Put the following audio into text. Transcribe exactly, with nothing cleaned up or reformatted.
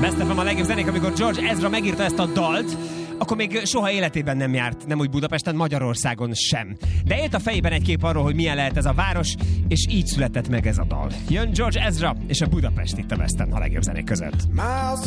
Best ef em a legjobb zenék, amikor George Ezra megírta ezt a dalt, akkor még soha életében nem járt, nem úgy Budapesten, Magyarországon sem. De élt a fejében egy kép arról, hogy milyen lehet ez a város, és így született meg ez a dal. Jön George Ezra és a Budapest itt a Best ef em a legjobb zenék között.